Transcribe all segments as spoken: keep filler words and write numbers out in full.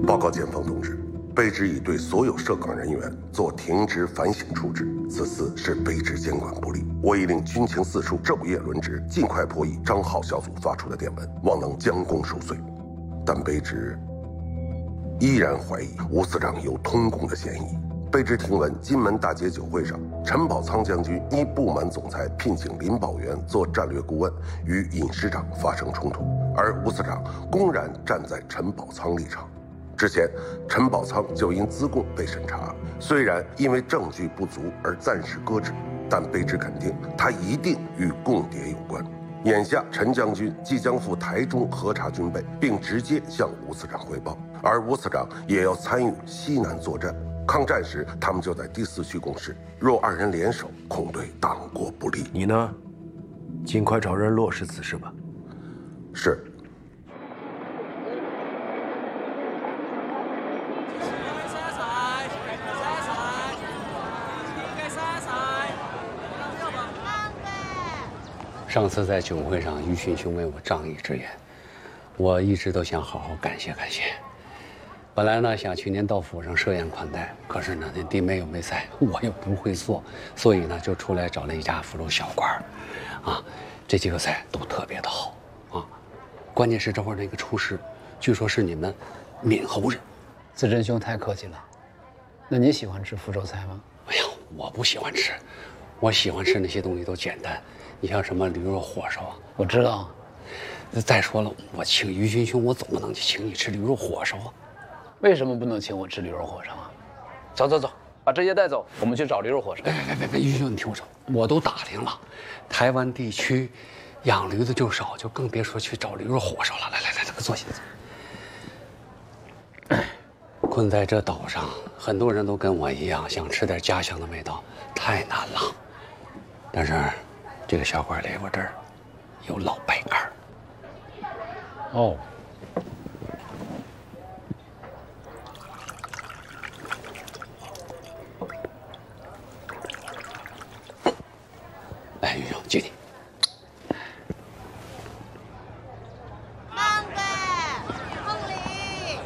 报告检方同志，卑职已对所有涉岗人员做停职反省处置，此次是卑职监管不力，我已令军情四处昼夜轮值，尽快破译张浩小组发出的电文，望能将功赎罪。但卑职依然怀疑吴司长有通共的嫌疑。卑职听闻金门大捷酒会上，陈宝仓将军依不满总裁聘请林保元做战略顾问，与尹师长发生冲突，而吴司长公然站在陈宝仓立场。之前，陈宝仓就因资共被审查，虽然因为证据不足而暂时搁置，但卑职肯定他一定与共谍有关。眼下，陈将军即将赴台中核查军备，并直接向吴司长汇报，而吴司长也要参与西南作战。抗战时，他们就在第四区共事，若二人联手，恐对党国不利。 你呢？尽快找人落实此事吧。 是。 上次在酒会上，于勋兄为我仗义直言，我一直都想好好感谢感谢。本来呢想去年到府上设宴款待，可是呢那弟妹又没在，我又不会做，所以呢就出来找了一家福州小馆啊，这几个菜都特别的好啊，关键是这会儿那个厨师，据说是你们闽侯人。 子珍兄太客气了，那你喜欢吃福州菜吗？ 哎呀，我不喜欢吃，我喜欢吃那些东西都简单，你像什么驴肉火烧啊， 我知道。 再说了，我请于勋兄，我总不能去请你吃驴肉火烧啊。 为什么不能请我吃驴肉火烧啊？走走走，把这些带走，我们去找驴肉火烧。 别别别别，于兄，你听我说，我都打听了，台湾地区养驴子就少，就更别说去找驴肉火烧了。来来来，快坐下。困在这岛上，很多人都跟我一样，想吃点家乡的味道，太难了。但是，这个小馆里我这儿有老白干。 哦。 哎，于兄，敬你。 慢呗，凤梨。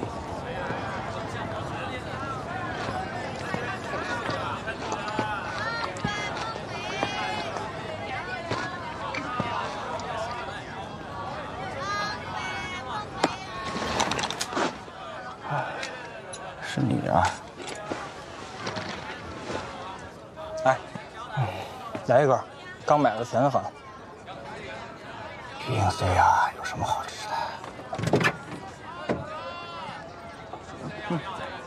是你啊！哎，来一个。刚买的咸粉。平岁啊，有什么好吃的？嗯。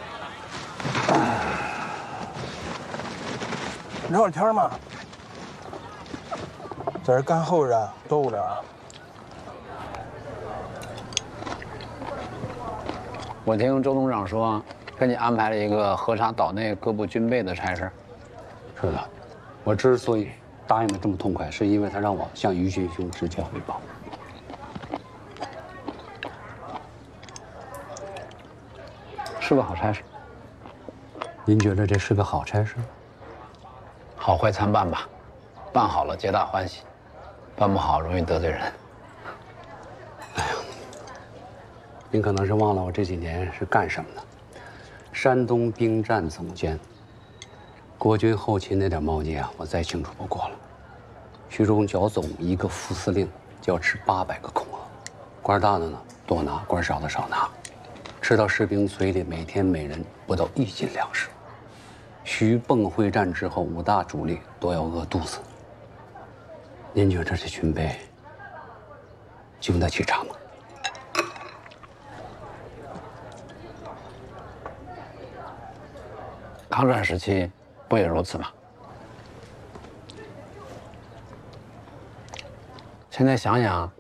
聊会天嘛，在这干后着，多无聊啊！ 我听周董事长说，给你安排了一个核查岛内各部军备的差事。 是的，我之所以答应的这么痛快，是因为他让我向于勋兄直接汇报。 是个好差事。 您觉得这是个好差事？ 好坏参半吧，办好了皆大欢喜，办不好容易得罪人。 哎呀，您可能是忘了我这几年是干什么的。山东兵站总监，国军后勤那点毛巾啊，我再清楚不过了。徐中剿总一个副司令就要吃八百个空额，官大的呢多拿，官少的少拿，吃到士兵嘴里每天每人不到一斤粮食。徐蚌会战之后，五大主力都要饿肚子。您觉得这军备经得起查吗？ 抗战时期不也如此吗？现在想想，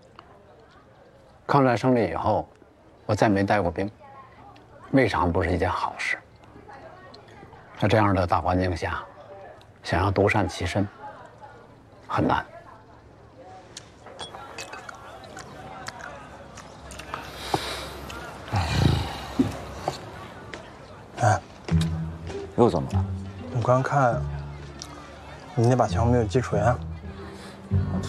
抗战胜利以后，我再没带过兵，未尝不是一件好事。在这样的大环境下，想要独善其身，很难。 哎， 又怎么了？ 我刚看，你那把枪没有击锤啊。